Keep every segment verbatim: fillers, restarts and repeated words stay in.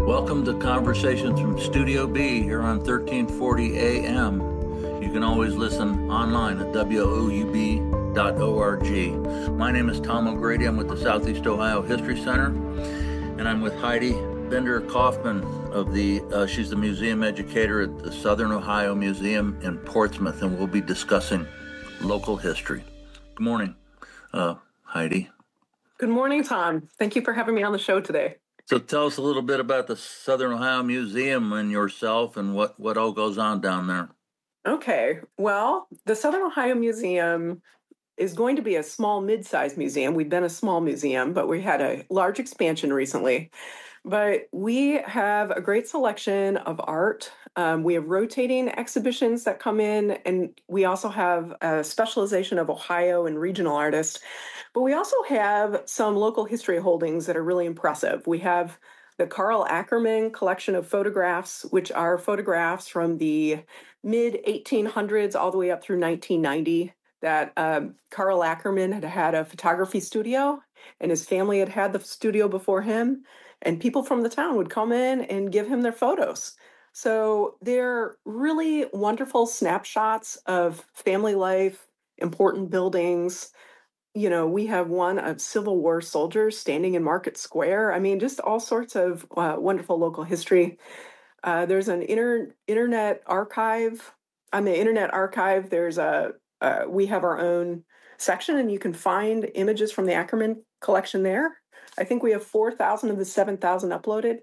Welcome to Conversations from Studio B here on thirteen forty A M. You can always listen online at W O U B dot org. My name is Tom O'Grady. I'm with the Southeast Ohio History Center, and I'm with Heidi Bender Kaufman of the, uh, she's the museum educator at the Southern Ohio Museum in Portsmouth, and we'll be discussing local history. Good morning, uh, Heidi. Good morning, Tom. Thank you for having me on the show today. So tell us a little bit about the Southern Ohio Museum and yourself and what, what all goes on down there. Okay. Well, the Southern Ohio Museum is going to be a small, mid-sized museum. We've been a small museum, but we had a large expansion recently. But we have a great selection of art. Um, we have rotating exhibitions that come in, and we also have a specialization of Ohio and regional artists. But we also have some local history holdings that are really impressive. We have the Carl Ackerman collection of photographs, which are photographs from the mid eighteen hundreds all the way up through nineteen ninety, that um, Carl Ackerman had had a photography studio, and his family had had the studio before him, and people from the town would come in and give him their photos. So they're really wonderful snapshots of family life, important buildings. You know, we have one of Civil War soldiers standing in Market Square. I mean, just all sorts of uh, wonderful local history. Uh, there's an inter- internet archive. On the Internet Archive, there's a uh, we have our own section, and you can find images from the Ackerman collection there. I think we have four thousand of the seven thousand uploaded.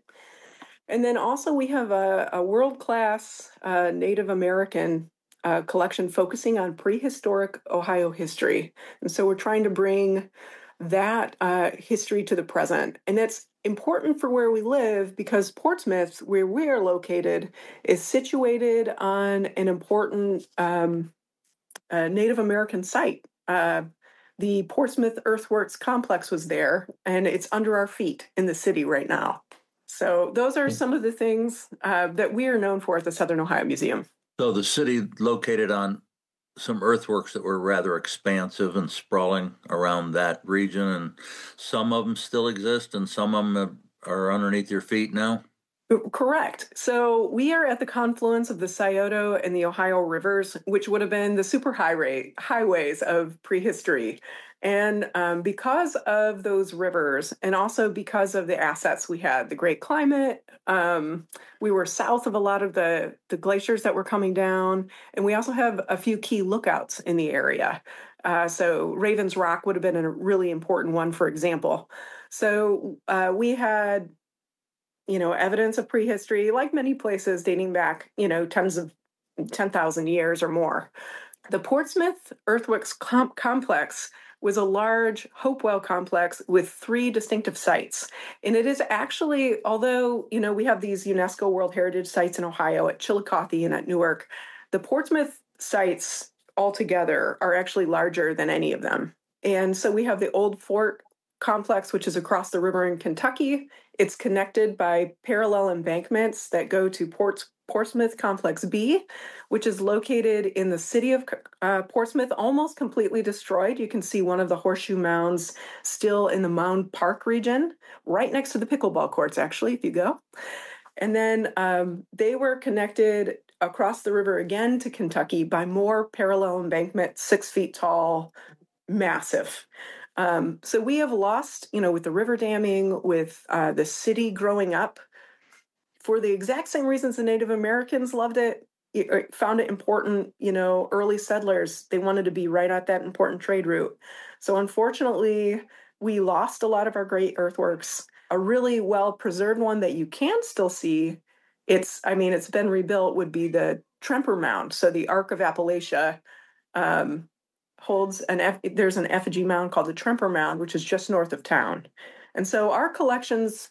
And then also we have a, a world-class uh, Native American uh, collection focusing on prehistoric Ohio history. And so we're trying to bring that uh, history to the present. And that's important for where we live because Portsmouth, where we are located, is situated on an important um, uh, Native American site. Uh, the Portsmouth Earthworks Complex was there, and it's under our feet in the city right now. So those are some of the things uh, that we are known for at the Southern Ohio Museum. So the city located on some earthworks that were rather expansive and sprawling around that region, and some of them still exist and some of them are underneath your feet now? Correct. So we are at the confluence of the Scioto and the Ohio rivers, which would have been the super highway highways of prehistory. And um, because of those rivers, and also because of the assets we had, the great climate, um, we were south of a lot of the, the glaciers that were coming down, and we also have a few key lookouts in the area. Uh, so Ravens Rock would have been a really important one, for example. So uh, we had you know, evidence of prehistory, like many places dating back, you know, tens of ten thousand years or more. The Portsmouth Earthworks com- Complex was a large Hopewell complex with three distinctive sites. And it is actually, although, you know, we have these UNESCO World Heritage sites in Ohio at Chillicothe and at Newark, the Portsmouth sites altogether are actually larger than any of them. And so we have the Old Fort Complex, which is across the river in Kentucky. It's connected by parallel embankments that go to Ports, Portsmouth Complex B, which is located in the city of uh, Portsmouth, almost completely destroyed. You can see one of the horseshoe mounds still in the Mound Park region, right next to the pickleball courts, actually, if you go. And then um, they were connected across the river again to Kentucky by more parallel embankments, six feet tall, massive. Um, so we have lost, you know, with the river damming, with uh, the city growing up, for the exact same reasons the Native Americans loved it, it, found it important, you know, early settlers, they wanted to be right at that important trade route. So unfortunately, we lost a lot of our great earthworks. A really well-preserved one that you can still see, it's, I mean, it's been rebuilt, would be the Tremper Mound. So the Ark of Appalachia, um, holds an F, there's an effigy mound called the Tremper Mound, which is just north of town. And so our collections,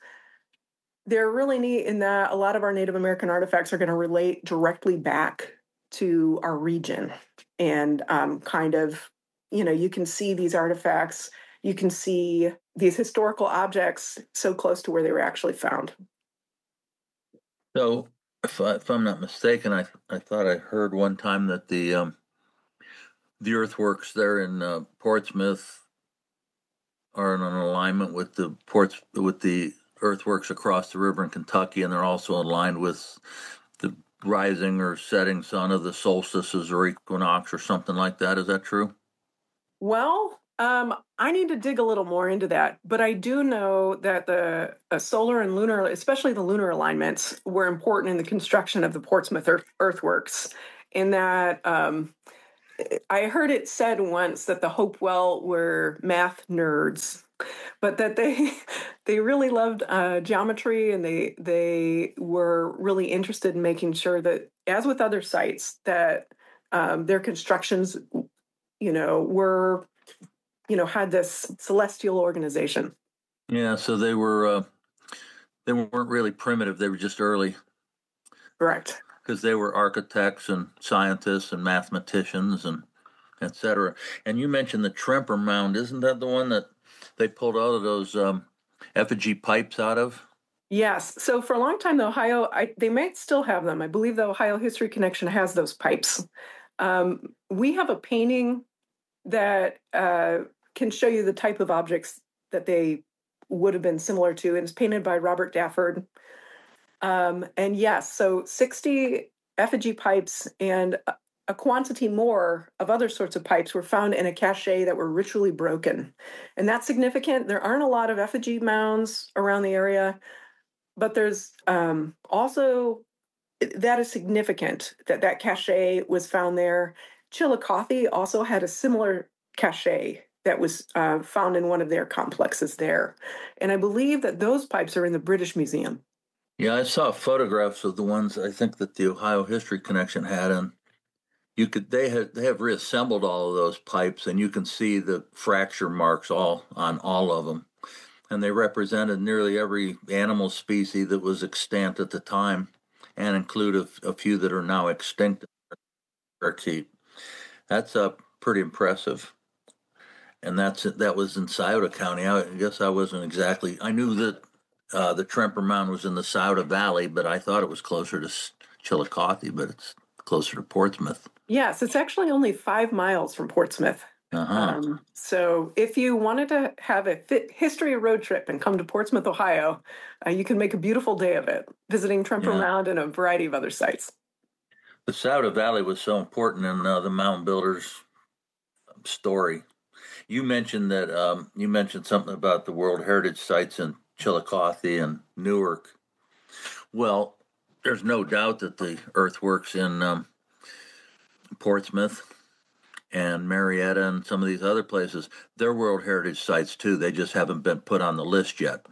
they're really neat in that a lot of our Native American artifacts are going to relate directly back to our region. And um, kind of, you know, you can see these artifacts, you can see these historical objects so close to where they were actually found. So if, I, if I'm not mistaken, I, I thought I heard one time that the um, the earthworks there in uh, Portsmouth are in an alignment with the ports with the earthworks across the river in Kentucky, and they're also aligned with the rising or setting sun of the solstices or equinox or something like that. Is that true? Well, um, I need to dig a little more into that, but I do know that the uh, solar and lunar, especially the lunar alignments, were important in the construction of the Portsmouth earth, earthworks. In that, um, I heard it said once that the Hopewell were math nerds, but that they they really loved uh, geometry, and they they were really interested in making sure that, as with other sites, that um, their constructions, you know, were you know had this celestial organization. Yeah, so they were uh, they weren't really primitive; they were just early Correct. because they were architects and scientists and mathematicians and et cetera. And you mentioned the Tremper Mound. Isn't that the one that they pulled all of those um, effigy pipes out of? Yes. So for a long time, the Ohio, I, they might still have them. I believe the Ohio History Connection has those pipes. Um, we have a painting that uh, can show you the type of objects that they would have been similar to, and it's painted by Robert Dafford. Um, and yes, so sixty effigy pipes and a a quantity more of other sorts of pipes were found in a cache that were ritually broken. And that's significant. There aren't a lot of effigy mounds around the area, but there's um, also, that is significant that that cache was found there. Chillicothe also had a similar cache that was uh, found in one of their complexes there. And I believe that those pipes are in the British Museum. Yeah, I saw photographs of the ones I think that the Ohio History Connection had, and you could they have they have reassembled all of those pipes, and you can see the fracture marks all on all of them, and they represented nearly every animal species that was extant at the time, and include a, a few that are now extinct. That's uh, pretty impressive. And that's that was in Scioto County. I guess I wasn't exactly. I knew that uh, the Tremper Mound was in the Scioto Valley, but I thought it was closer to Chillicothe, but it's closer to Portsmouth. Yes, it's actually only five miles from Portsmouth. Uh-huh. Um, so if you wanted to have a fit history road trip and come to Portsmouth, Ohio, uh, you can make a beautiful day of it, visiting Tremper Yeah. Mound and a variety of other sites. The Scioto Valley was so important in uh, the mound builders' story. You mentioned that um, you mentioned something about the World Heritage sites in Chillicothe and Newark. Well, there's no doubt that the earthworks in um, Portsmouth and Marietta and some of these other places, they're World Heritage sites too. They just haven't been put on the list yet.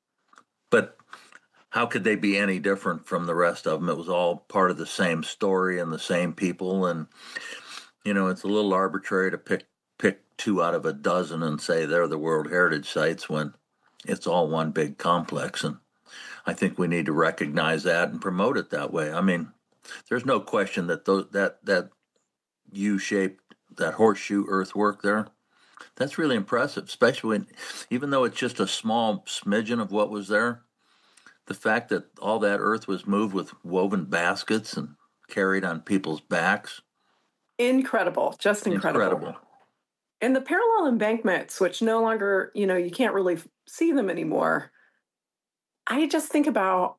But how could they be any different from the rest of them? It was all part of the same story and the same people. And, you know, it's a little arbitrary to pick pick two out of a dozen and say they're the World Heritage sites when it's all one big complex. And I think we need to recognize that and promote it that way. I mean, there's no question that those that that U-shaped, that horseshoe earthwork there, that's really impressive, especially when, even though it's just a small smidgen of what was there, the fact that all that earth was moved with woven baskets and carried on people's backs. Incredible, just incredible. Incredible. And the parallel embankments, which no longer, you know, you can't really see them anymore. I just think about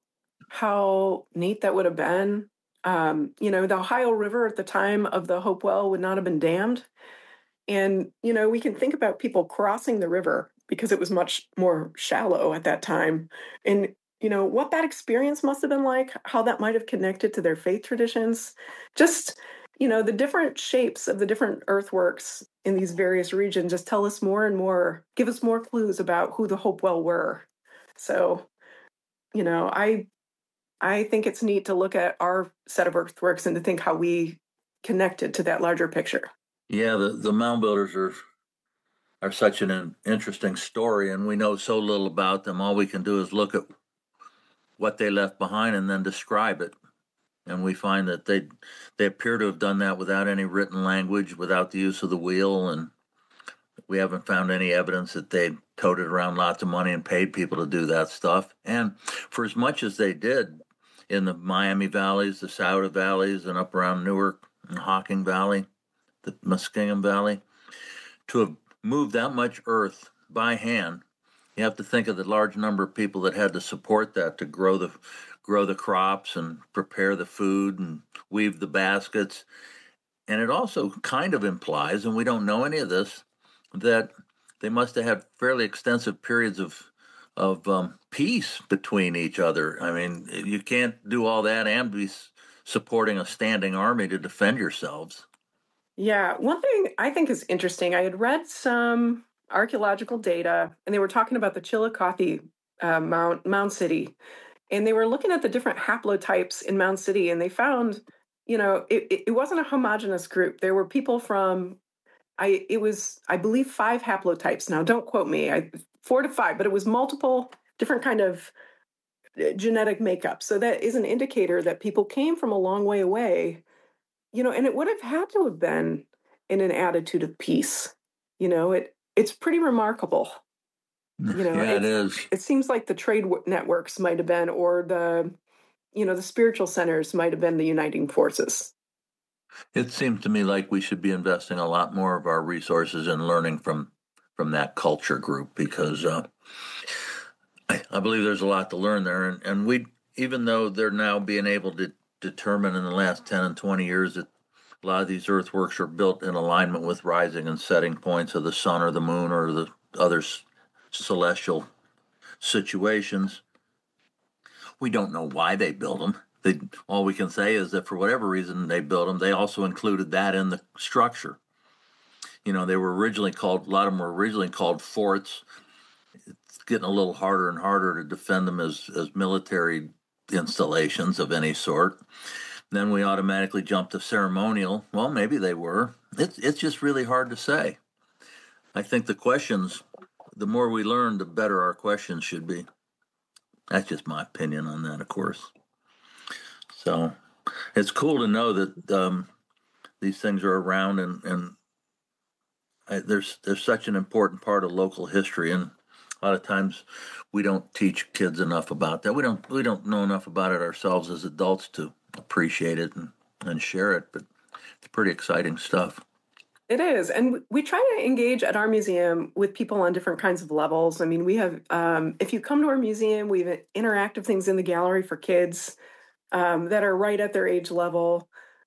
how neat that would have been. Um, you know, the Ohio River at the time of the Hopewell would not have been dammed. And, you know, we can think about people crossing the river because it was much more shallow at that time. And, you know, what that experience must have been like, how that might have connected to their faith traditions. Just, you know, the different shapes of the different earthworks in these various regions just tell us more and more, give us more clues about who the Hopewell were. So, you know, I I think it's neat to look at our set of earthworks and to think how we connected to that larger picture. Yeah, the, the mound builders are are such an interesting story, and we know so little about them. All we can do is look at what they left behind and then describe it. And we find that they they appear to have done that without any written language, without the use of the wheel, and we haven't found any evidence that they toted around lots of money and paid people to do that stuff. And for as much as they did in the Miami valleys, the Scioto valleys, and up around Newark and Hocking Valley, the Muskingum Valley, to have moved that much earth by hand You have to think of the large number of people that had to support that to grow the grow the crops and prepare the food and weave the baskets. And it also kind of implies, and we don't know any of this, that they must have had fairly extensive periods of of um, peace between each other. I mean, you can't do all that and be supporting a standing army to defend yourselves. Yeah, one thing I think is interesting, I had read some archaeological data, and they were talking about the Chillicothe uh, Mount Mound City, and they were looking at the different haplotypes in Mound City, and they found, you know, it, it it wasn't a homogenous group. There were people from, I it was I believe five haplotypes. Now, don't quote me, I four to five, but it was multiple different kind of uh, genetic makeup. So that is an indicator that people came from a long way away, you know, and it would have had to have been in an attitude of peace. You know, it it's pretty remarkable. You know, Yeah, it it's is. it seems like the trade w- networks might have been, or the, you know, the spiritual centers might have been the uniting forces. It seems to me like we should be investing a lot more of our resources in learning from from that culture group because uh, I, I believe there's a lot to learn there, and, and we even though they're now being able to determine in the last ten and twenty years that a lot of these earthworks are built in alignment with rising and setting points of the sun or the moon or the other celestial situations. We don't know why they built them. They, all we can say is that for whatever reason they built them, they also included that in the structure. You know, they were originally called, a lot of them were originally called forts. It's getting a little harder and harder to defend them as, as military installations of any sort. Then we automatically jump to ceremonial. Well, maybe they were. It's, it's just really hard to say. I think the questions, the more we learn, the better our questions should be. That's just my opinion on that, of course. So it's cool to know that um, these things are around, and, and I, there's there's such an important part of local history, and a lot of times we don't teach kids enough about that. We don't we don't know enough about it ourselves as adults to appreciate it and, and share it. But it's pretty exciting stuff. It is. And we try to engage at our museum with people on different kinds of levels. I mean, we have, um, if you come to our museum, we have interactive things in the gallery for kids um, that are right at their age level.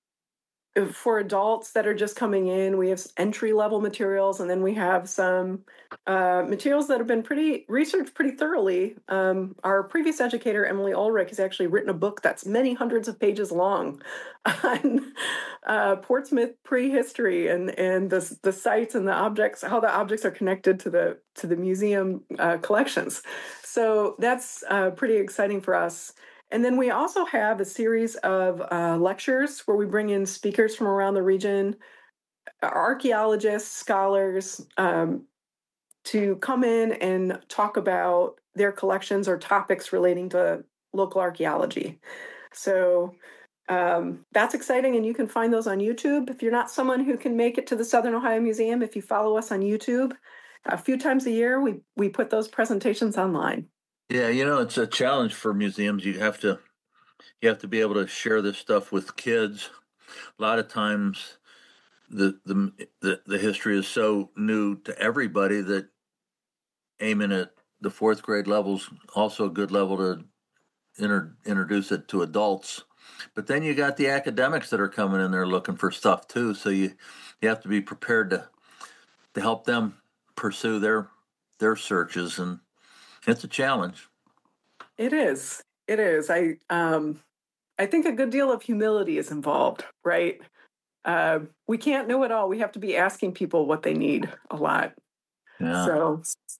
For adults that are just coming in, we have entry level materials, and then we have some uh, materials that have been pretty researched pretty thoroughly. Um, our previous educator, Emily Ulrich, has actually written a book that's many hundreds of pages long on uh, Portsmouth prehistory and and the the sites and the objects, how the objects are connected to the to the museum uh, collections. So that's uh, pretty exciting for us. And then we also have a series of uh, lectures where we bring in speakers from around the region, archaeologists, scholars, um, to come in and talk about their collections or topics relating to local archaeology. So um, that's exciting, and you can find those on YouTube. If you're not someone who can make it to the Southern Ohio Museum, if you follow us on YouTube, a few times a year, we, we put those presentations online. Yeah, you know, it's a challenge for museums. You have to you have to be able to share this stuff with kids. A lot of times, the the the, the history is so new to everybody that aiming at the fourth grade level's also a good level to inter, introduce it to adults. But then you got the academics that are coming in there looking for stuff too. So you you have to be prepared to to help them pursue their their searches, and it's a challenge. It is. It is. I um I think a good deal of humility is involved, right? Uh, we can't know it all. We have to be asking people what they need a lot. Yeah, So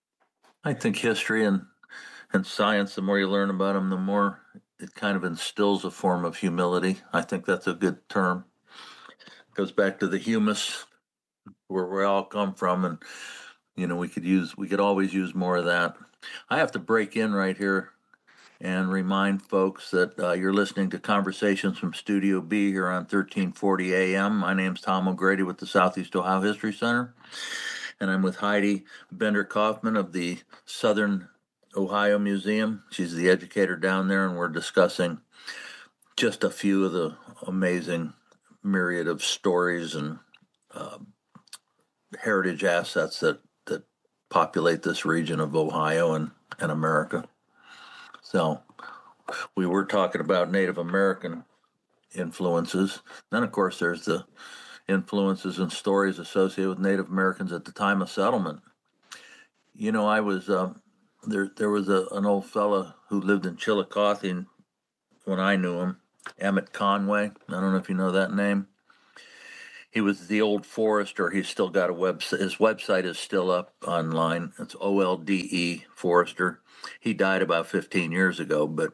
I think history and and science, the more you learn about them, the more it kind of instills a form of humility. I think that's a good term. It goes back to the humus, where we all come from, and you know we could use we could always use more of that. I have to break in right here and remind folks that uh, you're listening to Conversations from Studio B here on thirteen forty A M. My name's Tom O'Grady with the Southeast Ohio History Center, and I'm with Heidi Bender Kaufman of the Southern Ohio Museum. She's the educator down there, and we're discussing just a few of the amazing myriad of stories and uh, heritage assets that, that populate this region of Ohio and, and America. So we were talking about Native American influences. Then, of course, there's the influences and stories associated with Native Americans at the time of settlement. You know, I was um, there. There was a, an old fella who lived in Chillicothe when I knew him, Emmett Conway. I don't know if you know that name. He was the old forester. He's still got a website. His website is still up online. It's O L D E Forester. He died about fifteen years ago, but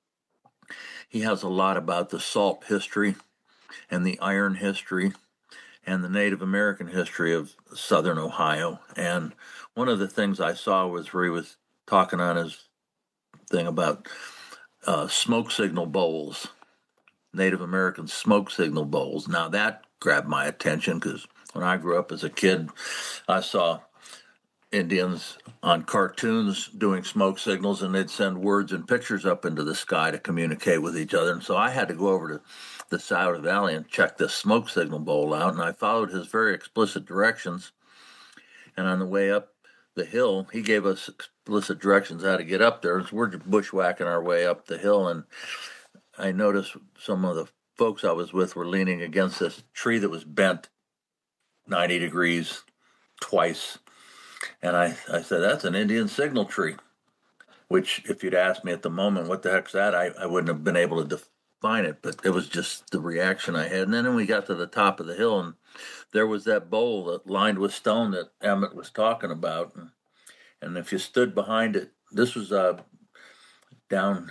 he has a lot about the salt history and the iron history and the Native American history of southern Ohio. And one of the things I saw was where he was talking on his thing about uh, smoke signal bowls, Native American smoke signal bowls. Now that grabbed my attention because when I grew up as a kid, I saw Indians on cartoons doing smoke signals, and they'd send words and pictures up into the sky to communicate with each other. And so I had to go over to the Scioto Valley and check this smoke signal bowl out, and I followed his very explicit directions. And on the way up the hill, he gave us explicit directions how to get up there. So we're bushwhacking our way up the hill, and I noticed some of the folks I was with were leaning against this tree that was bent ninety degrees twice. And I, I said, that's an Indian signal tree, which if you'd asked me at the moment, what the heck's that? I, I wouldn't have been able to define it, but it was just the reaction I had. And then we got to the top of the hill, and there was that bowl that lined with stone that Emmett was talking about. And, and if you stood behind it, this was uh, down,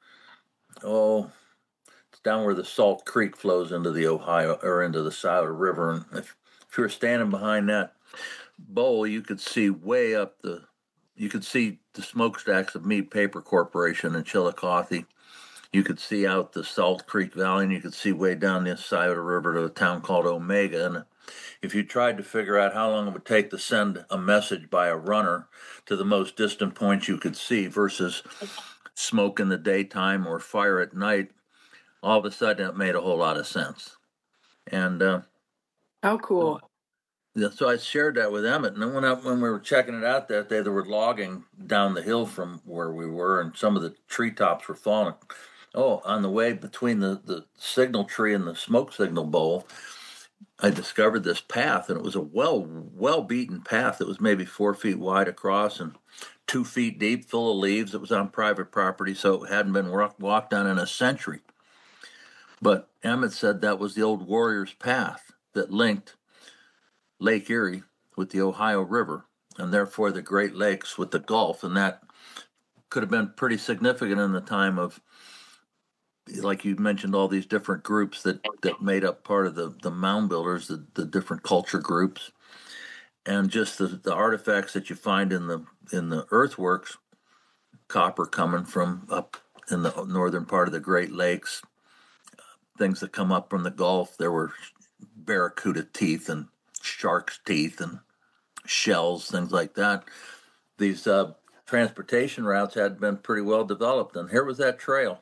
oh, it's down where the Salt Creek flows into the Ohio, or into the Scioto River. And if, if you were standing behind that bowl, you could see way up the, you could see the smokestacks of Mead Paper Corporation in Chillicothe. You could see out the Salt Creek Valley, and you could see way down the Scioto River to a town called Omega. And if you tried to figure out how long it would take to send a message by a runner to the most distant point you could see versus smoke in the daytime or fire at night, all of a sudden it made a whole lot of sense. And uh, how cool. Yeah, so I shared that with Emmett, and then when, I, when we were checking it out that day, they were logging down the hill from where we were, and some of the treetops were falling. Oh, on the way between the, the signal tree and the smoke signal bowl, I discovered this path, and it was a well, well-beaten path that was maybe four feet wide across and two feet deep, full of leaves. It was on private property, so it hadn't been walked on in a century. But Emmett said that was the old warrior's path that linked Lake Erie with the Ohio River, and therefore the Great Lakes with the Gulf, and that could have been pretty significant in the time of, like you mentioned, all these different groups that, that made up part of the, the mound builders, the, the different culture groups, and just the, the artifacts that you find in the in the earthworks, copper coming from up in the northern part of the Great Lakes, things that come up from the Gulf. There were barracuda teeth and shark's teeth and shells, things like that. These uh, transportation routes had been pretty well developed, and here was that trail.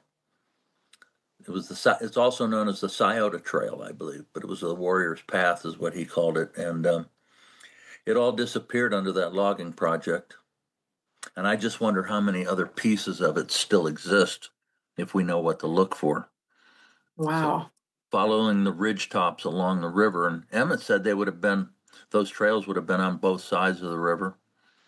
It was the. It's also known as the Scioto Trail, I believe, but it was the Warrior's Path, is what he called it, and um, it all disappeared under that logging project. And I just wonder how many other pieces of it still exist if we know what to look for. Wow. So, following the ridge tops along the river, and Emmett said they would have been, those trails would have been on both sides of the river.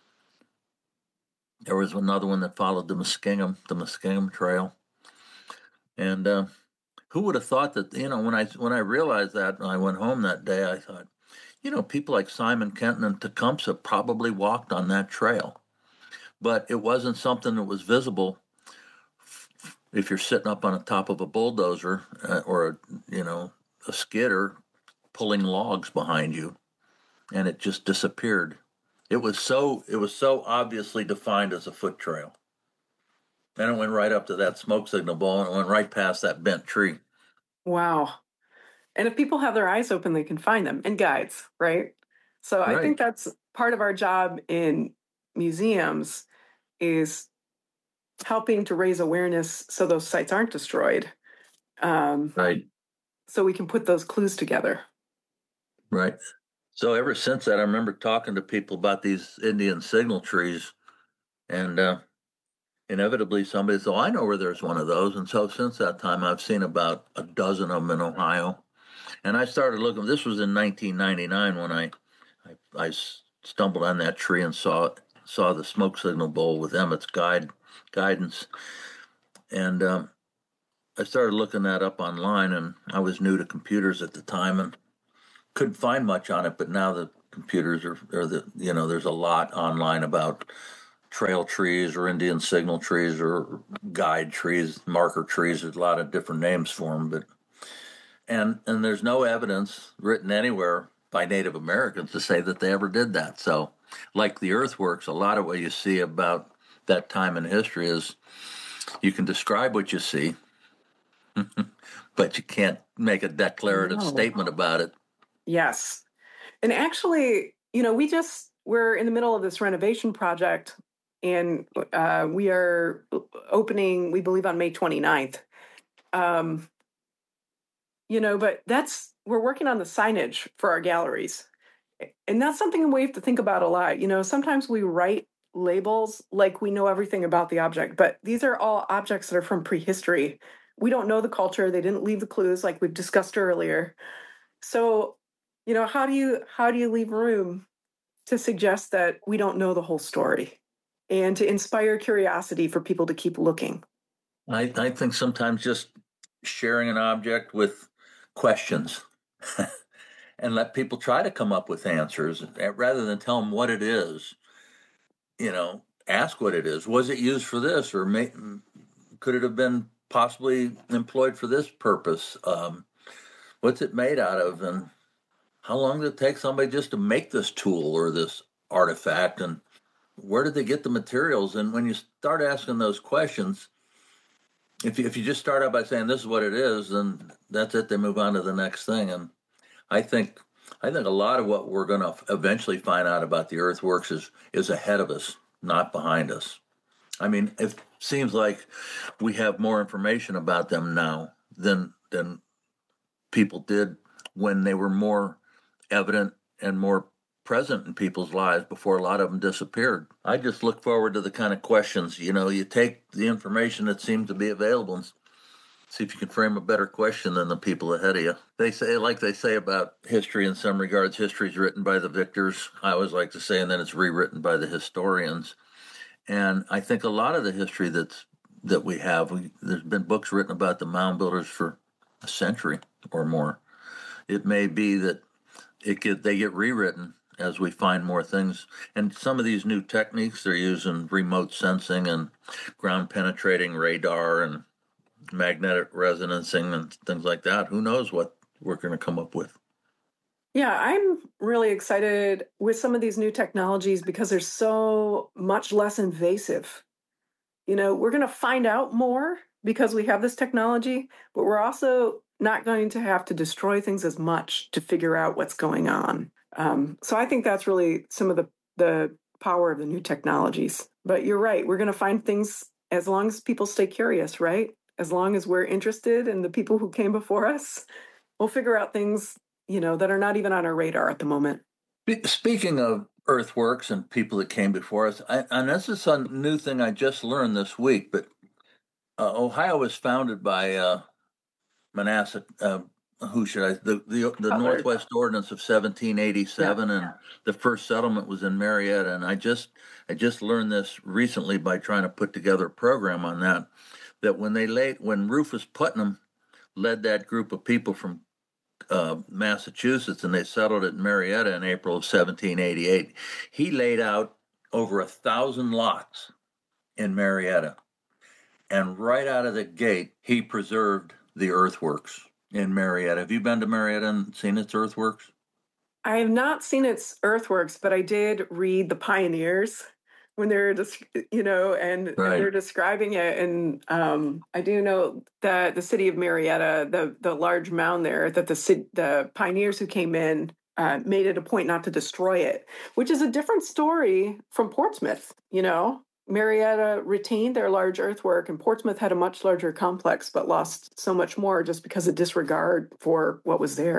There was another one that followed the Muskingum, the Muskingum Trail. And uh, who would have thought that, you know, when I when I realized that, when I went home that day, I thought, you know, people like Simon Kenton and Tecumseh probably walked on that trail. But it wasn't something that was visible if you're sitting up on the top of a bulldozer uh, or, a, you know, a skidder pulling logs behind you, and it just disappeared. It was so it was so obviously defined as a foot trail. Then it went right up to that smoke signal bowl, and it went right past that bent tree. Wow. And if people have their eyes open, they can find them, and guides, right? So right. I think that's part of our job in museums, is helping to raise awareness so those sites aren't destroyed. Um, right. So we can put those clues together. Right. So ever since that, I remember talking to people about these Indian signal trees, and uh, inevitably somebody said, "Oh, I know where there's one of those." And so since that time, I've seen about a dozen of them in Ohio. And I started looking. This was in nineteen ninety-nine when I, I, I stumbled on that tree and saw saw the smoke signal bowl with Emmett's guide guidance, and um, I started looking that up online. And I was new to computers at the time and couldn't find much on it. But now the computers are, are the you know there's a lot online about trail trees or Indian signal trees or guide trees, marker trees. There's a lot of different names for them, but and and there's no evidence written anywhere by Native Americans to say that they ever did that. So, like the earthworks, a lot of what you see about that time in history is you can describe what you see, but you can't make a declarative No. statement about it. Yes. And actually, you know, we just, we're in the middle of this renovation project, and uh, we are opening, we believe, on May twenty-ninth. Um, you know, but that's, we're working on the signage for our galleries. And that's something we have to think about a lot. You know, sometimes we write labels like we know everything about the object, but these are all objects that are from prehistory. We don't know the culture. They didn't leave the clues like we've discussed earlier. So, you know, how do you how do you leave room to suggest that we don't know the whole story and to inspire curiosity for people to keep looking? I, I think sometimes just sharing an object with questions and let people try to come up with answers rather than tell them what it is. You know, ask what it is. Was it used for this, or may, could it have been possibly employed for this purpose? Um, what's it made out of, and how long did it take somebody just to make this tool or this artifact, and where did they get the materials? And when you start asking those questions, if you, if you just start out by saying this is what it is, then that's it. They move on to the next thing. And I think I think a lot of what we're going to eventually find out about the earthworks is is ahead of us, not behind us. I mean, it seems like we have more information about them now than than people did when they were more evident and more present in people's lives before a lot of them disappeared. I just look forward to the kind of questions, you know, you take the information that seems to be available and see if you can frame a better question than the people ahead of you. They say, like they say about history in some regards, history is written by the victors. I always like to say, and then it's rewritten by the historians. And I think a lot of the history that's that we have, we, there's been books written about the mound builders for a century or more. It may be that it get they get rewritten as we find more things. And some of these new techniques, they're using remote sensing and ground penetrating radar and magnetic resonancing and things like that. Who knows what we're going to come up with? Yeah, I'm really excited with some of these new technologies because they're so much less invasive. You know, we're going to find out more because we have this technology, but we're also not going to have to destroy things as much to figure out what's going on. Um, so I think that's really some of the the power of the new technologies. But you're right, we're going to find things as long as people stay curious, right? As long as we're interested in the people who came before us, we'll figure out things, you know, that are not even on our radar at the moment. Speaking of earthworks and people that came before us, I, and this is a new thing I just learned this week, but uh, Ohio was founded by uh, Manasseh, uh, who should I, the, the, the Northwest Ordinance of seventeen eighty-seven, yeah. And the first settlement was in Marietta. And I just, I just learned this recently by trying to put together a program on that, that when they laid, when Rufus Putnam led that group of people from uh, Massachusetts and they settled at Marietta in April of seventeen eighty-eight, he laid out over a thousand lots in Marietta. And right out of the gate, he preserved the earthworks in Marietta. Have you been to Marietta and seen its earthworks? I have not seen its earthworks, but I did read the Pioneers when they're just, you know, and, right. and they're describing it. And um, I do know that the city of Marietta, the the large mound there, that the the pioneers who came in uh, made it a point not to destroy it, which is a different story from Portsmouth. You know, Marietta retained their large earthwork, and Portsmouth had a much larger complex, but lost so much more just because of disregard for what was there.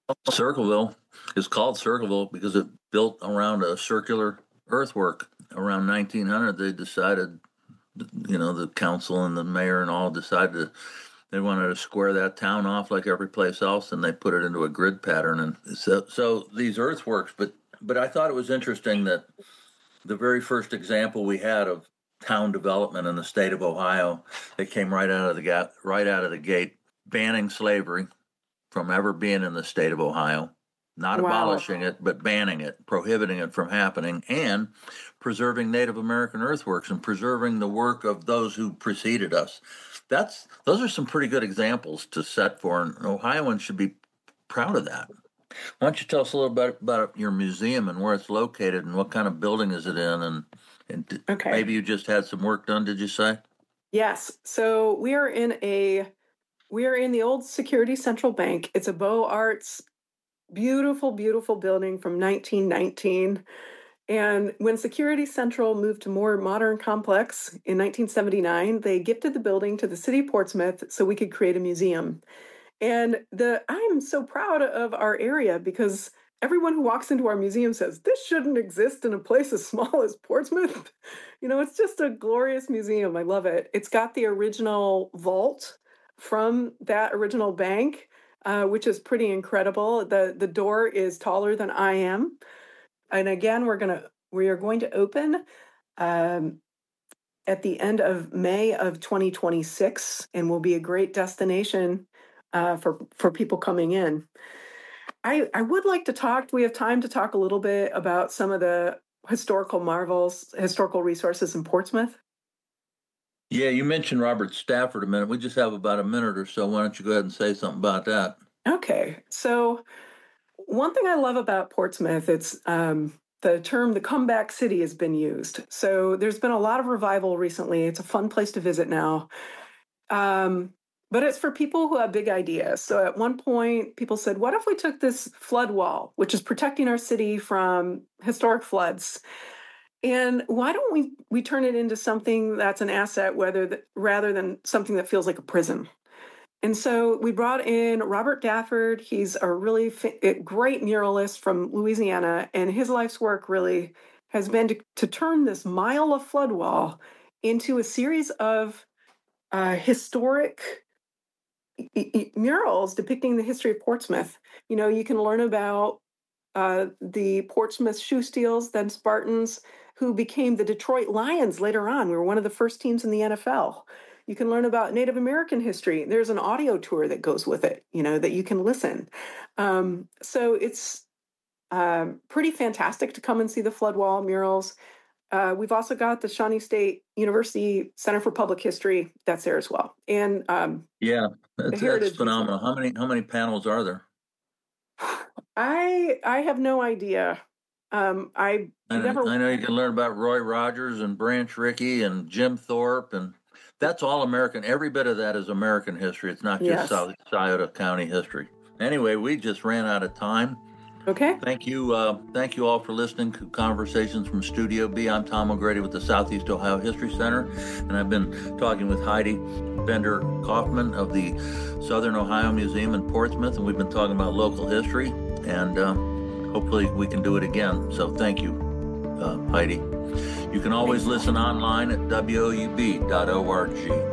Circleville is called Circleville because it built around a circular earthwork. Around nineteen hundred, they decided, you know, the council and the mayor and all decided to, they wanted to square that town off like every place else, and they put it into a grid pattern. And so, so these earthworks, but but I thought it was interesting that the very first example we had of town development in the state of Ohio, it came right out of the gate, right out of the gate, banning slavery from ever being in the state of Ohio, not wow. abolishing it, but banning it, prohibiting it from happening, and preserving Native American earthworks and preserving the work of those who preceded us. That's those are some pretty good examples to set for, and Ohioans should be proud of that. Why don't you tell us a little bit about your museum and where it's located and what kind of building is it in, and, and okay. maybe you just had some work done, did you say? Yes. So we are in a We are in the old Security Central Bank. It's a Beaux Arts, beautiful, beautiful building from nineteen nineteen. And when Security Central moved to more modern complex in nineteen seventy-nine, they gifted the building to the city of Portsmouth so we could create a museum. And the I'm so proud of our area because everyone who walks into our museum says, this shouldn't exist in a place as small as Portsmouth. You know, it's just a glorious museum. I love it. It's got the original vault from that original bank, uh, which is pretty incredible. The the door is taller than I am. And again, we're gonna we are going to open um, at the end of May of twenty twenty-six, and will be a great destination uh, for, for people coming in. I, I would like to talk, we have time to talk a little bit about some of the historical marvels, historical resources in Portsmouth. Yeah, you mentioned Robert Stafford a minute. We just have about a minute or so. Why don't you go ahead and say something about that? Okay. So one thing I love about Portsmouth, it's um, the term the comeback city has been used. So there's been a lot of revival recently. It's a fun place to visit now. Um, but it's for people who have big ideas. So at one point, people said, what if we took this flood wall, which is protecting our city from historic floods, and why don't we we turn it into something that's an asset, whether that, rather than something that feels like a prison? And so we brought in Robert Dafford. He's a really fa- great muralist from Louisiana, and his life's work really has been to, to turn this mile of flood wall into a series of uh, historic e- e- murals depicting the history of Portsmouth. You know, you can learn about uh, the Portsmouth shoe steals, then Spartans, who became the Detroit Lions later on. We were one of the first teams in the N F L. You can learn about Native American history. There's an audio tour that goes with it, you know, that you can listen. Um, so it's um, pretty fantastic to come and see the flood wall murals. Uh, we've also got the Shawnee State University Center for Public History that's there as well. And um, yeah, that's, that's phenomenal. How many how many panels are there? I I have no idea. Um, I I, never. I know you can learn about Roy Rogers and Branch Rickey and Jim Thorpe, and that's all American. Every bit of that is American history. It's not just yes. South Scioto County history. Anyway, we just ran out of time. Okay. Thank you. Uh, thank you all for listening to Conversations from Studio B. I'm Tom O'Grady with the Southeast Ohio History Center, and I've been talking with Heidi Bender Kaufman of the Southern Ohio Museum in Portsmouth, and we've been talking about local history, and uh, hopefully we can do it again. So thank you, uh, Heidi. You can always listen online at W O U B dot org.